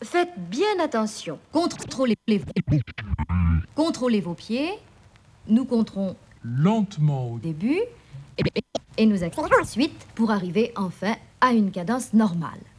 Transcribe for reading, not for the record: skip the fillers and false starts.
Faites bien attention. Contrôlez vos pieds. Nous compterons lentement au début et nous accélérons ensuite pour arriver enfin à une cadence normale.